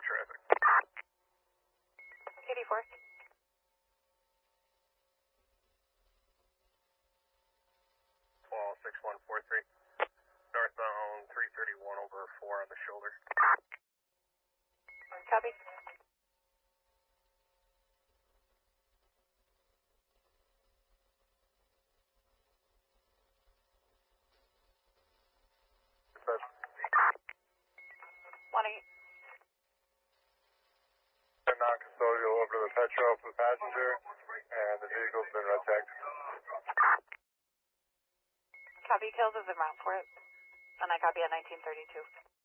traffic. 84. Wall 6143. Northbound 331 over 4 on the shoulder. Copy. Dispatch. 1-8. Non-custodial over to the Petro for the passenger, and the vehicle's been red tagged. Copy. Tails is en route for it. And I copy at 1932.